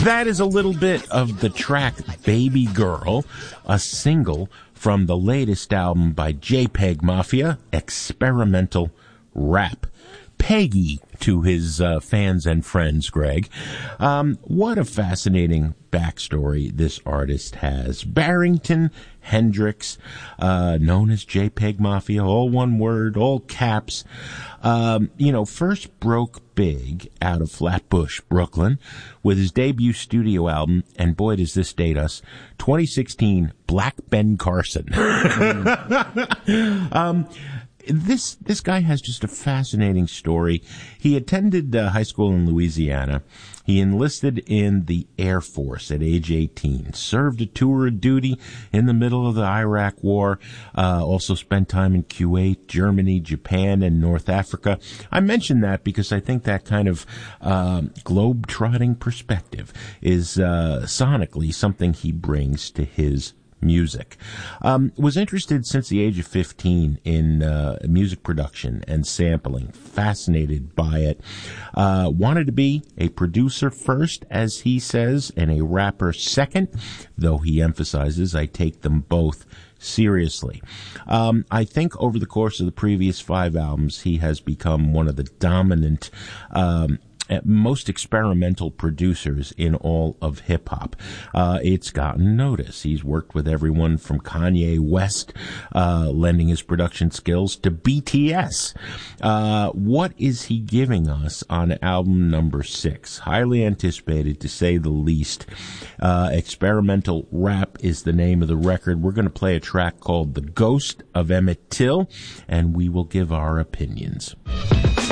That is a little bit of the track Baby Girl, a single from the latest album by JPEG Mafia, Experimental Rap. Peggy to his fans and friends, Greg. What a fascinating backstory this artist has. Barrington Hendricks, known as JPEG Mafia, all one word, all caps. First broke big out of Flatbush, Brooklyn, with his debut studio album, and boy, does this date us, 2016, Black Ben Carson. This guy has just a fascinating story. He attended high school in Louisiana. He enlisted in the Air Force at age 18, served a tour of duty in the middle of the Iraq War, also spent time in Kuwait, Germany, Japan, and North Africa. I mention that because I think that kind of globe-trotting perspective is sonically something he brings to his music. Was interested since the age of 15 in music production and sampling. Fascinated by it. Wanted to be a producer first, as he says, and a rapper second, though he emphasizes I take them both seriously. I think over the course of the previous 5 albums, he has become one of the dominant most experimental producers in all of hip-hop. It's gotten notice. He's worked with everyone from Kanye West, lending his production skills, to BTS. What is he giving us on album number 6? Highly anticipated, to say the least. Experimental Rap is the name of the record. We're going to play a track called The Ghost of Emmett Till, and we will give our opinions.